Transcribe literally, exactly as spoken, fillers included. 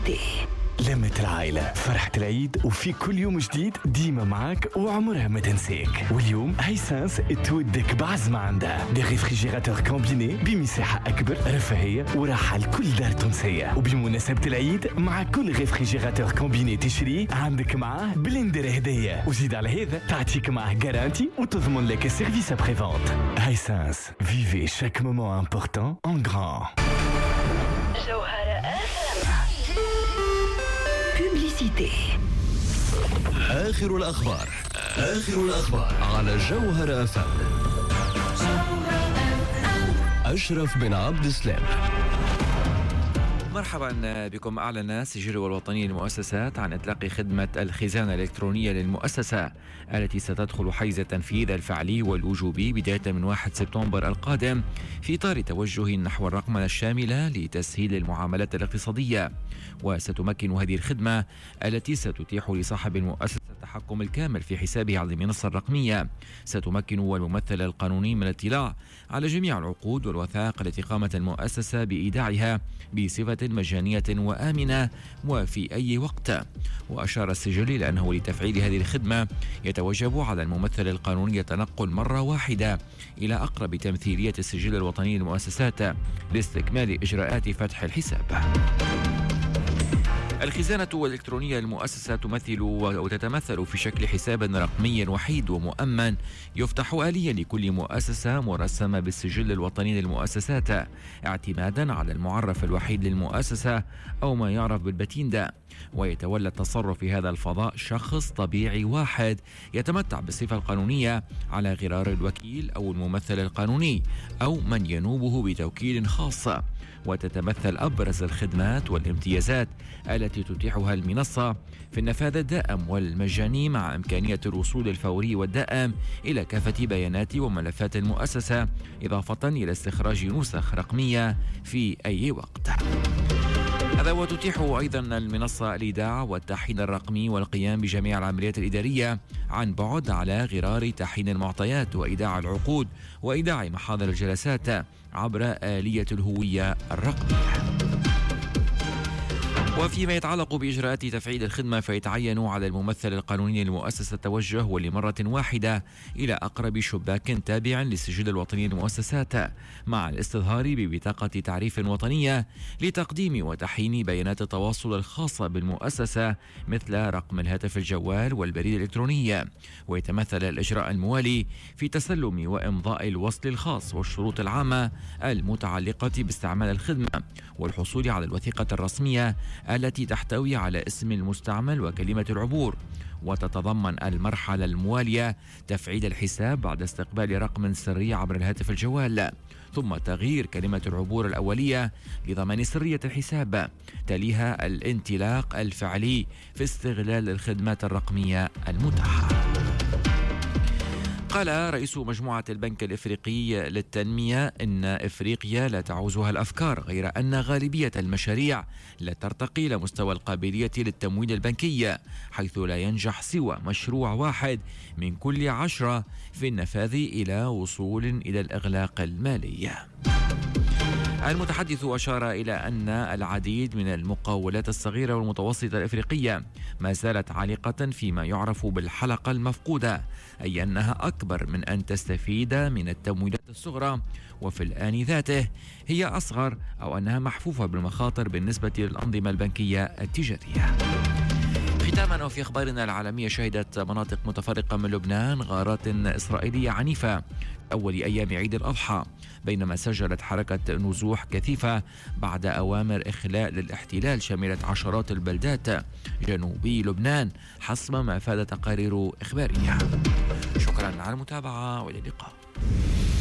بوبليسيتي. لمة العائلة، فرحة العيد، وفي كل يوم جديد ديما معك وعمرها ما تنسيك. واليوم هايسنس تودك بعزمة عندها دي ريفريجيراتور كومبيني بمساحة أكبر، رفاهية وراحة لكل دار تونسية. وبمناسبة العيد مع كل ريفريجيراتور كومبيني تشري عندك معاه بلندر هدية، وزيد على هذا تعطيك معاه جارانتي وتضمن لك السيرفيس ابري فونت. هايسنس، فيفي شاك مومون امبورتون ان غران. جوهرة بوبليسيتي. آخر الأخبار آخر الأخبار على جوهرة أف أم. أشرف بن عبد السلام. مرحبا بكم. أعلن السجل الوطني للمؤسسات عن إطلاق خدمة الخزانة الإلكترونية للمؤسسة التي ستدخل حيز التنفيذ الفعلي والوجوبي بداية من واحد سبتمبر القادم، في إطار توجه نحو الرقمنة الشاملة لتسهيل المعاملات الاقتصادية. وستمكن هذه الخدمة التي ستتيح لصاحب المؤسسة التحكم الكامل في حسابه على المنصة الرقمية، ستمكن الممثل القانوني من الاطلاع على جميع العقود والوثائق التي قامت المؤسسة بإيداعها بصفة مجانية وآمنة وفي أي وقت. وأشار السجل إلى أنه لتفعيل هذه الخدمة يتوجب على الممثل القانوني التنقل مرة واحدة إلى أقرب تمثيلية السجل الوطني للمؤسسات لاستكمال إجراءات فتح الحساب. الخزانة الإلكترونية للمؤسسة تمثل وتتمثل في شكل حساب رقمي وحيد ومؤمن يفتح آليا لكل مؤسسة مرسمة بالسجل الوطني للمؤسسات، اعتمادا على المعرف الوحيد للمؤسسة أو ما يعرف بالبتيندا. ويتولى التصرف في هذا الفضاء شخص طبيعي واحد يتمتع بالصفة القانونية على غرار الوكيل أو الممثل القانوني أو من ينوبه بتوكيل خاص. وتتمثل أبرز الخدمات والامتيازات التي تتيحها المنصة في النفاذ الدائم والمجاني، مع إمكانية الوصول الفوري والدائم إلى كافة بيانات وملفات المؤسسة، إضافة إلى استخراج نسخ رقمية في أي وقت. هذا وتتيح أيضا المنصة الإيداع والتحيين الرقمي والقيام بجميع العمليات الإدارية عن بعد على غرار تحيين المعطيات وإيداع العقود وإيداع محاضر الجلسات عبر آلية الهوية الرقمية. وفيما يتعلق بإجراءات تفعيل الخدمة، فيتعين على الممثل القانوني للمؤسسة التوجه ولمرة واحدة إلى أقرب شباك تابع للسجل الوطني للمؤسسات، مع الاستظهار ببطاقة تعريف وطنية لتقديم وتحيين بيانات التواصل الخاصة بالمؤسسة مثل رقم الهاتف الجوال والبريد الإلكتروني. ويتمثل الإجراء الموالي في تسلم وإمضاء الوصل الخاص والشروط العامة المتعلقة باستعمال الخدمة، والحصول على الوثيقة الرسمية التي تحتوي على اسم المستعمل وكلمة العبور. وتتضمن المرحلة الموالية تفعيل الحساب بعد استقبال رقم سري عبر الهاتف الجوال، ثم تغيير كلمة العبور الأولية لضمان سرية الحساب، تليها الانطلاق الفعلي في استغلال الخدمات الرقمية المتاحة. قال رئيس مجموعة البنك الإفريقي للتنمية إن إفريقيا لا تعوزها الأفكار، غير أن غالبية المشاريع لا ترتقي إلى مستوى القابلية للتمويل البنكي، حيث لا ينجح سوى مشروع واحد من كل عشرة في النفاذ إلى وصول إلى الإغلاق المالي. المتحدث أشار إلى أن العديد من المقاولات الصغيرة والمتوسطة الإفريقية ما زالت عالقة فيما يعرف بالحلقة المفقودة، أي أنها أكبر من أن تستفيد من التمويلات الصغرى، وفي الآن ذاته هي أصغر، أو أنها محفوفة بالمخاطر بالنسبة للأنظمة البنكية التجارية. ختاما، وفي أخبارنا العالمية، شهدت مناطق متفرقة من لبنان غارات إسرائيلية عنيفة أول أيام عيد الأضحى، بينما سجلت حركة نزوح كثيفة بعد أوامر إخلاء للاحتلال شملت عشرات البلدات جنوبي لبنان حسب ما أفادت تقارير إخبارية. شكرا على المتابعة وإلى اللقاء.